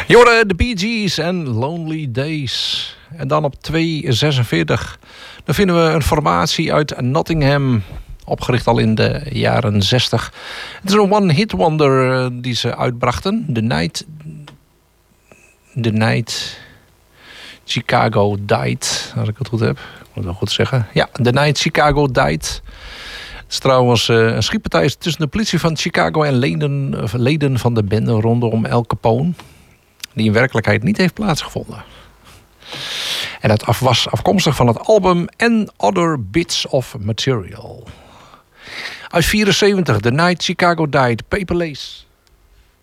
Jorden, de Bee Gees en Lonely Days. En dan op 246. Dan vinden we een formatie uit Nottingham. Opgericht al in de jaren 60. Het is een one-hit wonder die ze uitbrachten. The Night Chicago Died. Als ik het goed heb. Ik moet het wel goed zeggen. Ja, The Night Chicago Died. Het is trouwens een schietpartij tussen de politie van Chicago en leden van de bende rondom Al Capone. Die in werkelijkheid niet heeft plaatsgevonden. En dat was afkomstig van het album And Other Bits of Material. Uit 74, The Night Chicago Died, Paper Lace.